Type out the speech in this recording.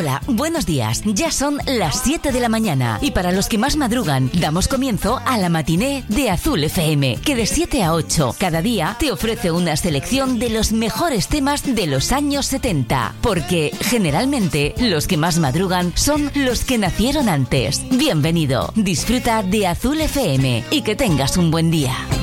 Hola, buenos días. Ya son las 7 de la mañana y para los que más madrugan, damos comienzo a la matiné de Azul FM, que de 7 a 8 cada día te ofrece una selección de los mejores temas de los años 70, porque generalmente los que más madrugan son los que nacieron antes. Bienvenido, disfruta de Azul FM y que tengas un buen día.